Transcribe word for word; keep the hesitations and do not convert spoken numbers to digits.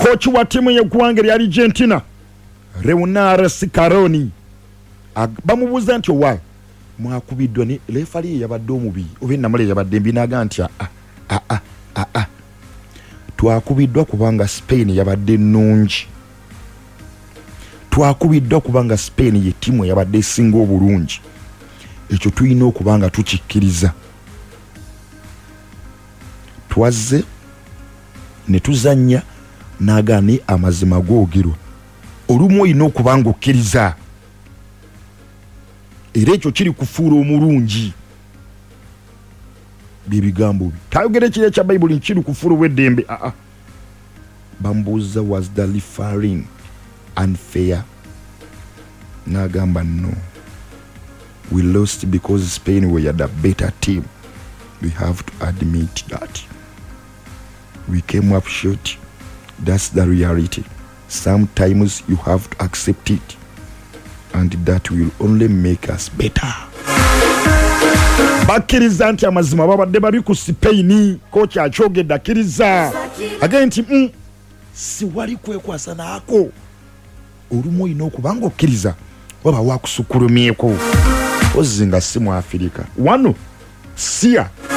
coach wa timu y'eggwanga lya Argentina Leonardo Scaloni bamubuuza nti owa mwakubiddwa ne refali yabadde omubi oba ennamule yabadde mbinaga nti a a a a a twakubiddwa kubanga Spain yabadde nnungi, twakubiddwa kubanga Spain ye timu yabadde esinga obulungi, ekyo tulina okubanga tukikkiriza. Twazze ne tuzannya n'agaani amazima googerwa, olumu olina okubanga okkiriza era ekyo kiri kufuula omulungi. Byebigambo bi tayogera ekiri ekya Bayibuli nkiri kufuula obweddembe. Aa bambuuza was the refereeing unfair? N'agamba no, we lost because Spain were the better team. We have to admit that we came up short. That's the reality. Sometimes you have to accept it, and that will only make us better. Bakiriza nti amazima babadde babi ku Spain, coach akyogedde akkiriza again nti mm, si wali kwekwasa naako, olumu olina okubanga okkiriza waba wakusukulumyeko ozinga si mu Afirika wano siya